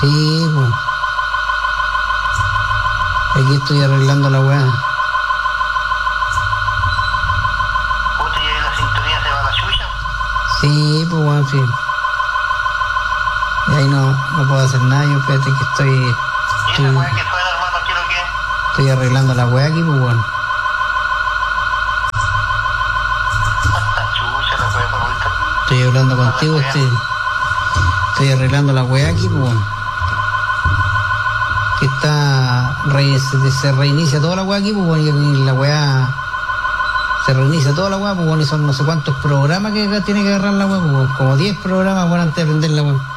Sí, pues. Aquí estoy arreglando la weá. Puta, y ahí la sintonía se va a la chucha. Sí, pues weón, sí. Y ahí no puedo hacer nada, yo fíjate que estoy. ¿Y esa weá que suena, hermano, qué es lo que es? Estoy arreglando la weá aquí, pues weón. Chucha, la weá, para ahorita. Estoy hablando contigo, estoy arreglando la weá aquí, pues weón. Que se reinicia toda la weá aquí, pues weón, y la weá se reinicia toda la weá, pues weón, y son no sé cuántos programas que tiene que agarrar la weá, pues weón, como 10 programas, weón, antes de prender la weá.